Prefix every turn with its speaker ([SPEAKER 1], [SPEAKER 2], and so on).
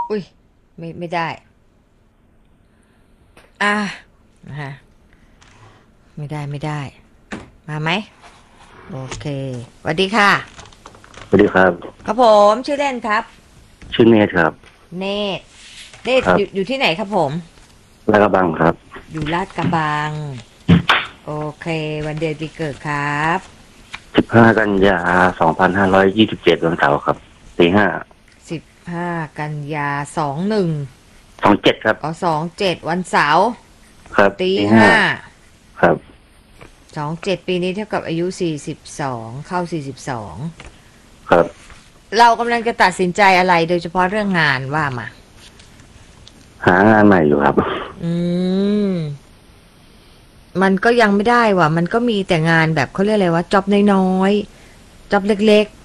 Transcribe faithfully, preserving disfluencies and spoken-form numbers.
[SPEAKER 1] อุ้ยไม่ไม่ได้อ่ะนะฮะไม่ได้ไม่ได้มาไหมโอเคสวัสดีค่ะ
[SPEAKER 2] สวัสดีครับ
[SPEAKER 1] ครับผมชื่อเล่นครับ
[SPEAKER 2] ชื่อเนธครับ
[SPEAKER 1] เนตรเนตร
[SPEAKER 2] ครับ
[SPEAKER 1] อยู่อยู่ที่ไหนครับผม
[SPEAKER 2] ลาดกระบังครับ
[SPEAKER 1] อยู่ลาดกระบังโอเควันเดือนปีเกิดครับ
[SPEAKER 2] สิบห้ากันยาสองพันห้าร้อยยี่สิบเจ็ดวันเสาร์ครับตีห้า
[SPEAKER 1] สิบห้ากันยาสองหนึ่ง
[SPEAKER 2] สองเจ็ดครับ
[SPEAKER 1] อ๋อสองเจ็ดวันเสาร์
[SPEAKER 2] ครับ
[SPEAKER 1] ตี
[SPEAKER 2] ตีห้า
[SPEAKER 1] ห้า
[SPEAKER 2] ครับ
[SPEAKER 1] สองเจ็ดปีนี้เท่ากับอายุสี่สิบสองเข้าสี่สิบสอง
[SPEAKER 2] ครับ
[SPEAKER 1] เรากำลังจะตัดสินใจอะไรโดยเฉพาะเรื่องงานว่ามา
[SPEAKER 2] หางานใหม่อยู่ครับ
[SPEAKER 1] อืม มันก็ยังไม่ได้ว่ะมันก็มีแต่งานแบบเขาเรียกอะไรว่าจ็อบน้อยๆจ็อบเล็ก